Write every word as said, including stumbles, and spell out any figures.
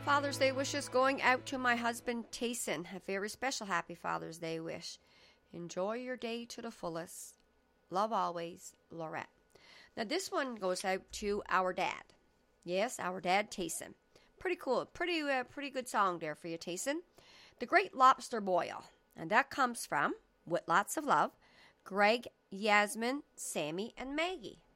Father's Day wishes going out to my husband, Tayson. A very special happy Father's Day wish. Enjoy your day to the fullest. Love always, Laurette. Now this one goes out to our dad. Yes, our dad, Tayson. Pretty cool. Pretty uh, pretty good song there for you, Tayson. The Great Lobster Boil. And that comes from, with lots of love, Greg, Yasmin, Sammy, and Maggie.